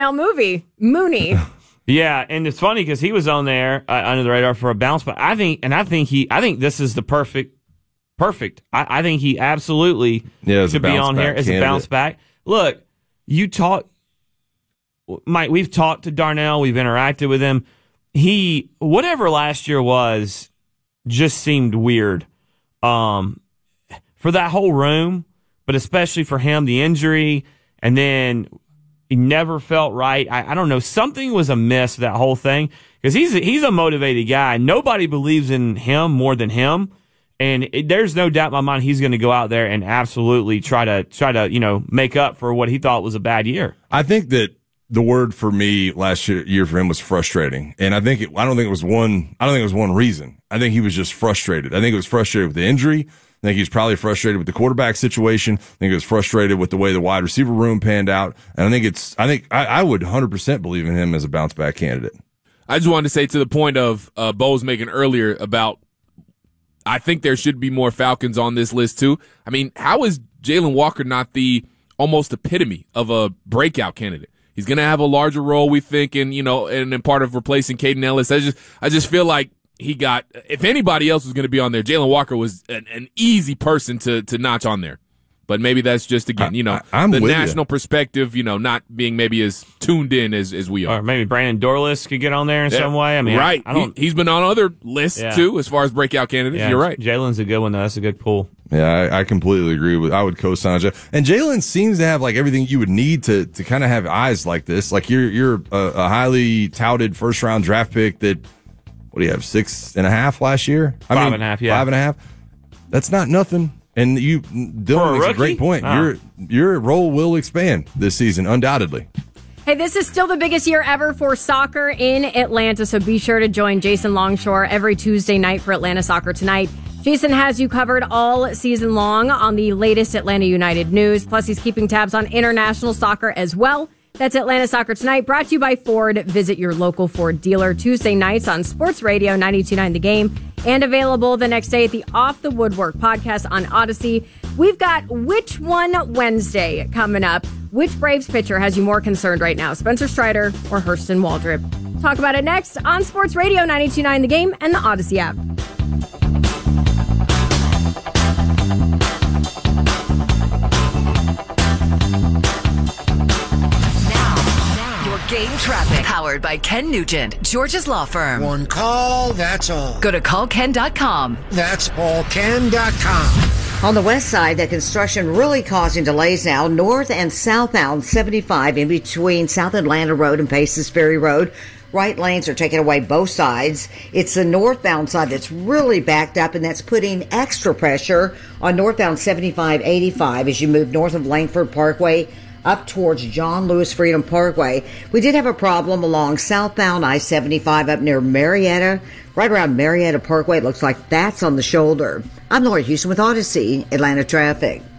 movie, Mooney. Yeah, and it's funny because he was on there under the radar for a bounce, but I think this is the perfect. I think he absolutely should be on here as a bounce back. Look, Mike, we've talked to Darnell, we've interacted with him. Whatever last year was, just seemed weird for that whole room, but especially for him, the injury, and then he never felt right. I don't know. Something was amiss with that whole thing because he's a motivated guy. Nobody believes in him more than him, and there's no doubt in my mind he's going to go out there and absolutely try to make up for what he thought was a bad year. I think that the word for me last year for him was frustrating, and I don't think it was one reason. I think he was just frustrated. I think he was frustrated with the injury. I think he was probably frustrated with the quarterback situation. I think he was frustrated with the way the wide receiver room panned out. And I would 100% believe in him as a bounce back candidate. I just wanted to say to the point of Bo was making earlier about I think there should be more Falcons on this list too. I mean, how is Jalen Walker not the almost epitome of a breakout candidate? He's going to have a larger role, we think, and part of replacing Caden Ellis. I just feel like if anybody else was going to be on there, Jalen Walker was an easy person to notch on there. But maybe that's just, again, the national perspective, not being maybe as tuned in as we are. Or maybe Brandon Dorlus could get on there in some way. I mean, right. He's been on other lists, too, as far as breakout candidates. Yeah, you're right. Jalen's a good one, though. That's a good pull. Yeah, I completely agree I would co-sign Jalen. And Jalen seems to have like everything you would need to kind of have eyes like this. Like you're a highly touted first round draft pick that, what do you have, 6.5 last year? 5.5, yeah. 5.5. That's not nothing. And Dylan makes a great point. Your role will expand this season, undoubtedly. Hey, this is still the biggest year ever for soccer in Atlanta, so be sure to join Jason Longshore every Tuesday night for Atlanta Soccer Tonight. Jason has you covered all season long on the latest Atlanta United news. Plus, he's keeping tabs on international soccer as well. That's Atlanta Soccer Tonight, brought to you by Ford. Visit your local Ford dealer Tuesday nights on Sports Radio 92.9 The Game, and available the next day at the Off the Woodwork podcast on Odyssey. We've got Which One Wednesday coming up. Which Braves pitcher has you more concerned right now, Spencer Strider or Hurston Waldrep? Talk about it next on Sports Radio 92.9 The Game and the Odyssey app. Game traffic powered by Ken Nugent, George's law firm. One call, that's all. Go to callken.com. That's allken.com. On the west side, the construction really causing delays now, north and southbound 75 in between South Atlanta Road and Paces Ferry Road. Right lanes are taking away both sides. It's the northbound side that's really backed up, and that's putting extra pressure on northbound 75-85 as you move north of Langford Parkway up towards John Lewis Freedom Parkway. We did have a problem along southbound I-75 up near Marietta, right around Marietta Parkway. It looks like that's on the shoulder. I'm Lori Houston with Odyssey, Atlanta Traffic.